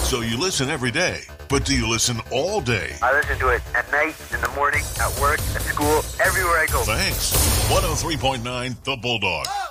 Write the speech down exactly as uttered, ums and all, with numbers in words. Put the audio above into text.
So you listen every day, but do you listen all day? I listen to it at night, in the morning, at work, at school, everywhere I go. Thanks. one oh three point nine The Bulldog.